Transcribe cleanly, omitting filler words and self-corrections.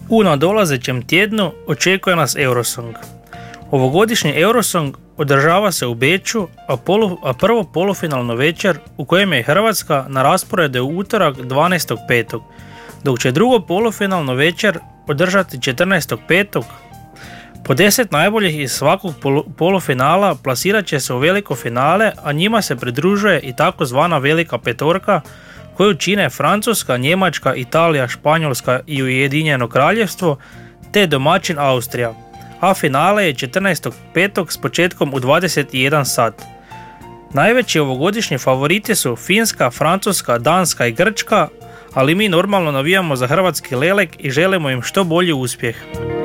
U nadolazećem tjednu očekuje nas Eurosong. Ovogodišnji Eurosong održava se u Beču, a prvo polufinalno večer u kojem je Hrvatska na rasporedu u utorak 12.5., dok će drugo polufinalno večer održati 14.5. Po 10 najboljih iz svakog polufinala plasirat će se u veliko finale, a njima se pridružuje i takozvana velika petorka koju čine Francuska, Njemačka, Italija, Španjolska i Ujedinjeno Kraljevstvo, te domaćin Austrija, a finale je 14.5. s početkom u 21 sat. Najveći ovogodišnji favoriti su Finska, Francuska, Danska i Grčka, ali mi normalno navijamo za hrvatski Lelek i želimo im što bolji uspjeh.